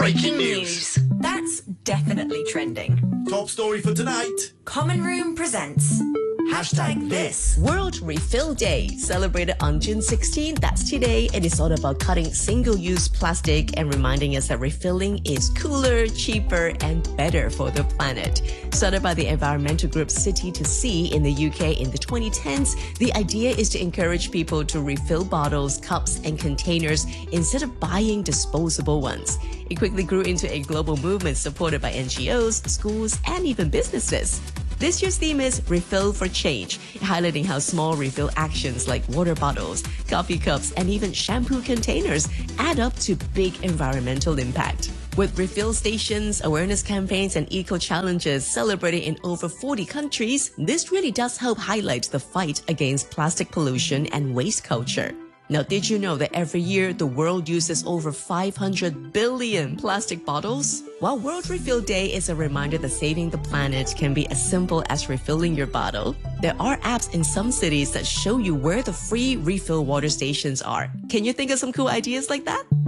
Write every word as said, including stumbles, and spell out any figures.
Breaking news. That's definitely trending. Top story for tonight. Common Room presents Hashtag this. World Refill Day, celebrated on June sixteenth. That's today. It is all about cutting single-use plastic and reminding us that refilling is cooler, cheaper, and better for the planet. Started by the environmental group City to Sea in the U K in the twenty tens, the idea is to encourage people to refill bottles, cups, and containers instead of buying disposable ones. It quickly grew into a global movement supported by N G Os, schools, and even businesses. This year's theme is Refill for Change, highlighting how small refill actions like water bottles, coffee cups, and even shampoo containers add up to big environmental impact. With refill stations, awareness campaigns, and eco-challenges celebrated in over forty countries, this really does help highlight the fight against plastic pollution and waste culture. Now, did you know that every year the world uses over five hundred billion plastic bottles? While World Refill Day is a reminder that saving the planet can be as simple as refilling your bottle, there are apps in some cities that show you where the free refill water stations are. Can you think of some cool ideas like that?